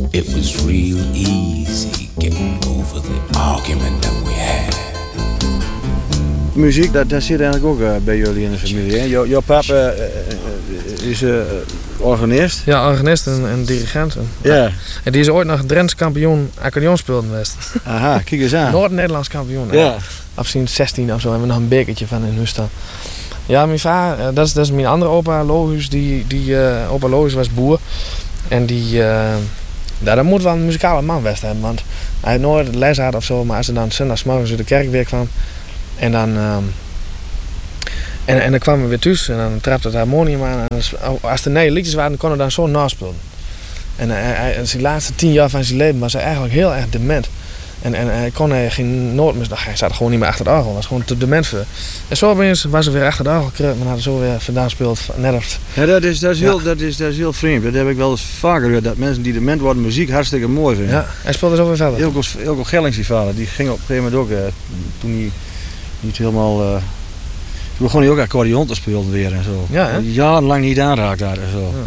It was real easy getting over the argument that we had. Muziek, dat zit eigenlijk ook bij jullie in de familie. Hè? Jouw papa is organist. Ja, organist en dirigent. Ja. En die is ooit nog Drents kampioen accordeon speelde geweest. Aha, kijk eens aan. Noord-Nederlands kampioen. Ja. Misschien 16 of zo hebben we nog een bekertje van in huis staan. Ja, mijn vader, dat is mijn andere opa Lohuis. Opa Lohuis was boer. En dat moet wel een muzikale man best hebben. Want hij had nooit les had of zo. Maar als hij dan zondagsmorgens uit de kerk weer kwam. En dan... En dan kwamen we weer thuis. En dan trapte het harmonium aan. En als er nieuwe liedjes waren, dan kon hij dan zo naspelen. En zijn laatste 10 jaar van zijn leven was hij eigenlijk heel erg dement. En hij kon geen noot meer. Hij zat gewoon niet meer achter de orgel. Hij was gewoon te dement voor. En zo opeens was hij weer achter de orgel gekruipt. Maar had zo weer vandaan speelt. Net of... Ja, dat is heel vreemd. Dat heb ik wel eens vaker gehoord. Dat mensen die dement worden muziek hartstikke mooi vinden. Ja, hij speelde zo weer verder. Ilko Gellings, die vader, die ging op een gegeven moment ook, toen hij niet helemaal... toen begon hij ook accordeon te spelen weer en zo. Ja, hè? Jarenlang niet aanraakt daar en zo. Ja.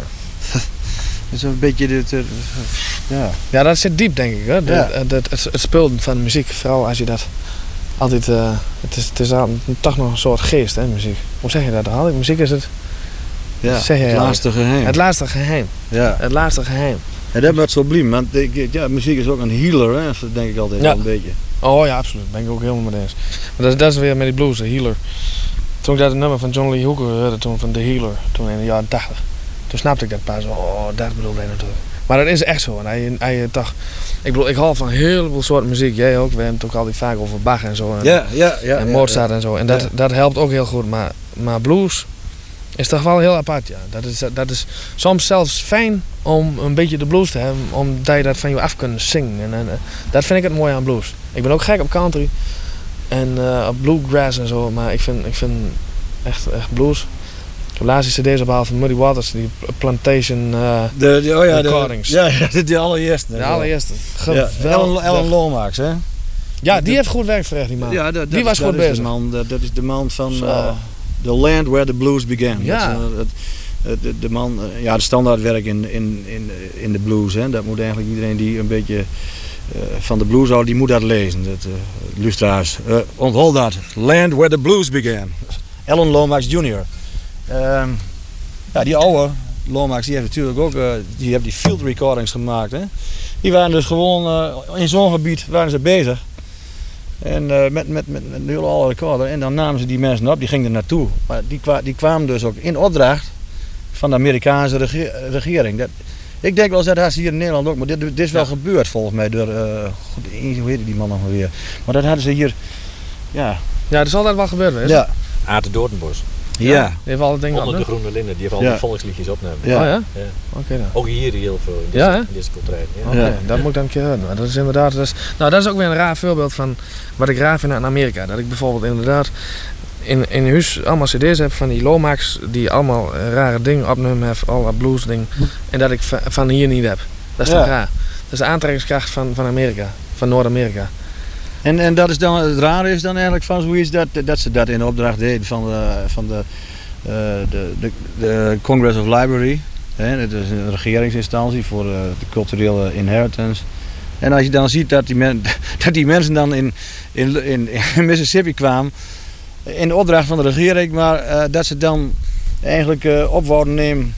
Dat is een beetje dit... ja. Ja, dat zit diep, denk ik. Hè? Ja. Het spelen van muziek, vooral als je dat altijd... het is toch nog een soort geest, hè, muziek. Hoe zeg je dat, Harry? Muziek is het... Ja, zeg je het laatste geheim. Het laatste geheim. Ja. Het laatste geheim. En dat wordt zo bliem, want muziek is ook een healer, hè? Dat denk ik altijd wel een beetje. Oh ja, absoluut. Ben ik ook helemaal mee eens. Maar dat is weer met die blues, de healer. Toen ik dat nummer van John Lee Hooker hoorde, toen van The Healer, toen in de jaren 80. Toen snapte ik dat pas. Oh, dat bedoelde hij natuurlijk. Maar dat is echt zo. En hij dacht, ik hou van heel veel soorten muziek. Jij ook. We hebben het ook altijd vaak over Bach en zo. En Mozart en zo. En dat helpt ook heel goed. Maar blues is toch wel heel apart. Ja. Dat is soms zelfs fijn om een beetje de blues te hebben. Omdat je dat van je af kunt zingen. En dat vind ik het mooie aan blues. Ik ben ook gek op country. En op bluegrass en zo. Maar ik vind echt blues. Ik heb laatst die cd's opgehaald van Muddy Waters, die Plantation recordings. De allereerste. De allereerste. Geweldig. Alan Lomax, hè? Ja, die heeft goed werk verricht, die man. Ja, die was goed bezig. Dat is de man van The Land Where the Blues Began. Ja. De man, de standaardwerk in de blues. Hè? Dat moet eigenlijk iedereen die een beetje van de blues houdt, die moet dat lezen. Lustra's. Onthoud dat. Land Where the Blues Began. Alan Lomax Jr. Die oude Lomax, die heeft natuurlijk ook die field recordings gemaakt. Hè? Die waren dus gewoon in zo'n gebied waren ze bezig. En met een hele oude recorder. En dan namen ze die mensen op, die gingen er naartoe. Maar die kwamen dus ook in opdracht van de Amerikaanse regering. Ik denk wel dat ze hier in Nederland ook, maar dit is wel gebeurd volgens mij door, hoe heet die man nog maar weer. Maar dat hadden ze hier, ja. Ja, dat is altijd wel gebeurd, weet je? Ja. Aad de Doornbos. Ja. Die heeft alle dingen onder de groene linden, die heeft al die volksliedjes opnemen. Ja. Oh ja? Ja. Oké dan. Ook hier heel veel in deze cultuur. Oké, dat moet ik dan een keer horen. Maar dat is inderdaad, dat is ook weer een raar voorbeeld van wat ik raar vind aan Amerika. Dat ik bijvoorbeeld inderdaad in huis allemaal cd's heb van die Lomax die allemaal rare dingen opnemen heeft, alle blues dingen. En dat ik van hier niet heb. Dat is toch raar. Dat is de aantrekkingskracht van Amerika, van Noord-Amerika. En dat is dan, het rare is dan eigenlijk van zoiets dat ze dat in opdracht deden van de Congress of Library. Dat is een regeringsinstantie voor de culturele inheritance. En als je dan ziet dat die mensen dan in Mississippi kwamen in de opdracht van de regering, maar dat ze dan eigenlijk op wouden nemen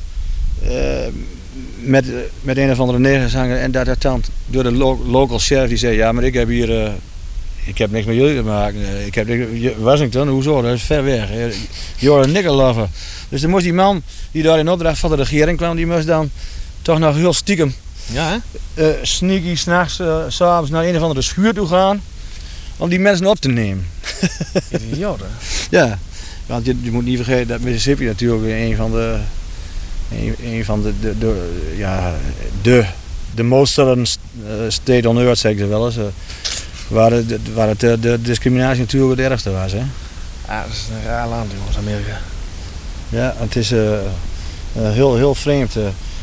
met een of andere negerzanger en dat dan door de local sheriff die zei, ja maar ik heb niks met jullie te maken. Washington, hoezo? Dat is ver weg. You're a nigger lover. Dus dan moest die man die daar in opdracht van de regering kwam, die moest dan toch nog heel stiekem sneaky s'nachts, s'avonds naar een of andere schuur toe gaan om die mensen op te nemen. Idioten. Ja, want je moet niet vergeten dat Mississippi natuurlijk een van de most southern state on earth, zeggen ze wel eens. Waar de discriminatie natuurlijk het ergste was. Hè? Ja, dat is een raar land, jongens, Amerika. Ja, het is heel vreemd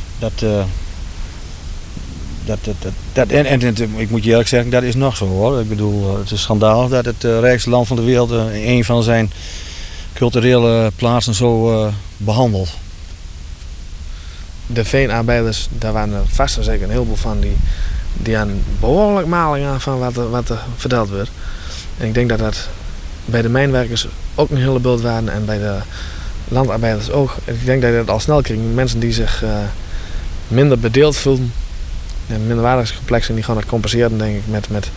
en ik moet je eerlijk zeggen, dat is nog zo hoor. Ik bedoel, het is schandalig dat het rijkste land van de wereld een van zijn culturele plaatsen zo behandelt. de veenarbeiders, daar waren er vast en zeker een heleboel van die aan een behoorlijk maling aan van wat er verteld werd. En ik denk dat dat bij de mijnwerkers ook een hele beeld waren en bij de landarbeiders ook. Ik denk dat je dat al snel kreeg. Mensen die zich minder bedeeld voelden en minderwaardigheidscomplex en die gewoon dat compenseren, denk ik,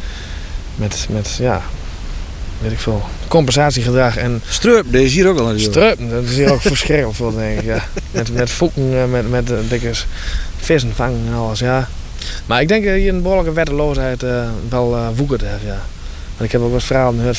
met ja, weet ik veel, compensatiegedrag en Streup, deze hier ook al natuurlijk. streupen. Dat is hier ook verschrikkelijk veel, denk ik. Ja. Met voeken, met dikke vissen vangen en alles, ja. Maar ik denk dat hier een behoorlijke wetteloosheid wel woekert heeft, ja. Want ik heb ook wat verhalen gehoord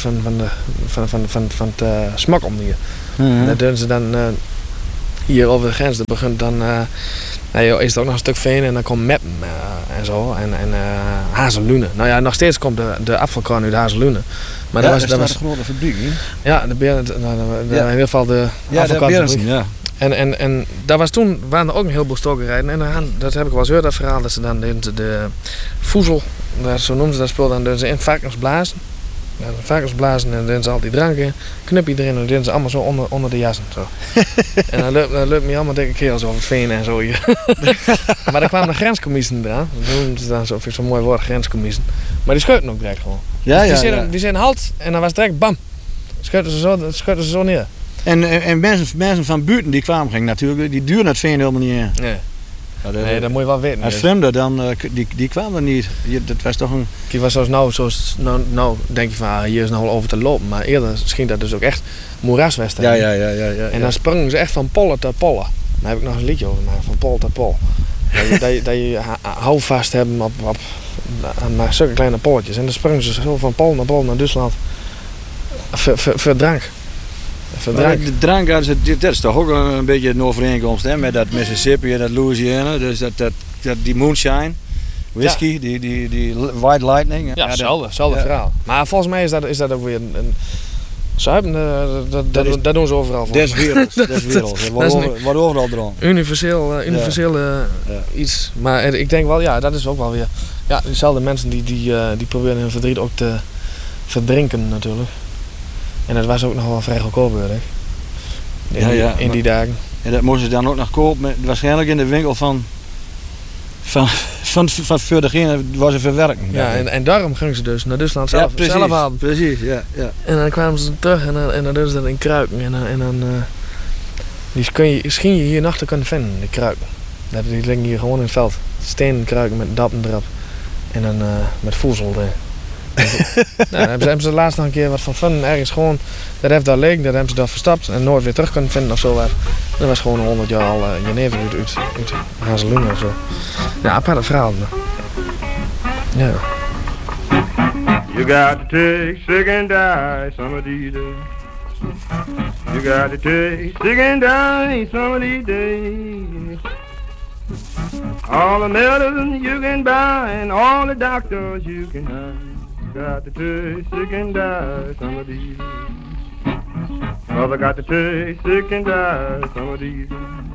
van het smokkel hier. Mhm. Dat doen ze dan hier over de grens. Dat begint dan, is er ook nog een stuk veen en dan komt meppen en zo. En hazellunen. Nou ja, nog steeds komt de afvalkorn uit hazellunen. Maar Ja, dat was een grote fabriek, hè? ja, in ieder geval de Ja, de afvalkornfabriek. Berensen, ja. En daar was toen, waren er ook een heleboel stokkerijden. En dat heb ik wel eens gehoord, dat verhaal, dat ze dan de voezel, zo noemen ze dat spul, dan doen ze in varkens blazen. Ja, varkens blazen en dan doen ze al die dranken, knip je erin en dan doen ze allemaal zo onder de jassen. Zo. En dan loopt me allemaal dikke kerels over het veen en zo hier. Maar daar kwamen de grenscommissiën eraan. Dat noemen ze dan zo'n mooi woord, grenscommissiën. Maar die scheuten ook direct gewoon. Ja, Dus ja, die zijn halt en dan was het direct bam. Scheuten ze zo neer. En mensen van buiten die kwamen gingen natuurlijk, die duurden het veen helemaal niet in. Nee. Ja, Nee, dat moet je wel weten. als vreemden dan, die kwamen er niet. Dat was toch een... Kijk, was nou denk je van hier is nog wel over te lopen. Maar eerder scheen dat dus ook echt moeraswedstrijd. Ja. En dan sprongen ze echt van pollen tot pollen. Daar heb ik nog een liedje over gemaakt, van pol tot pol. dat je houvast hebben aan zulke kleine polletjes. En dan sprongen ze zo van pol naar Duitsland. Voor drank. Maar de drank, dat is toch ook een beetje een overeenkomst, hè, met dat Mississippi en dat Louisiana. Dus die moonshine, whisky, die white lightning. Ja, hetzelfde verhaal. Maar volgens mij is dat ook weer een zuipen, dat doen ze overal voor. Des werelds. Wordt overal dronken. Universeel iets. Maar ik denk wel, ja, dat is ook wel weer... Ja, diezelfde mensen die proberen hun verdriet ook te verdrinken natuurlijk. En dat was ook nog wel vrij goedkoop, in die dagen. En dat moesten ze dan ook nog kopen, waarschijnlijk in de winkel van voor degene waar ze verwerken. Ja, en daarom gingen ze dus naar Duitsland zelf, precies, zelf halen. Precies, ja. En dan kwamen ze terug en dan deden ze dat in kruiken. En dan die schijn je hier nog te kunnen vinden, die kruiken. Die liggen hier gewoon in het veld. Stenen kruiken met dappen erop. En dan met voedsel erin. Nou, dan hebben ze laatst nog een keer wat van fun ergens gewoon, dat heeft daar liggen, dat hebben ze daar verstapt en nooit weer terug kunnen vinden of zo. Dat was gewoon 100 jaar al jenever uit hazellunen of zo. Ja, aparte verhaal. Ja. You got to take sick and die some of these days. You got to take sick and die some of these days. All the medicine you can buy and all the doctors you can hire. Got to take sick and die some of these days. Mother got to take sick and die some of these days.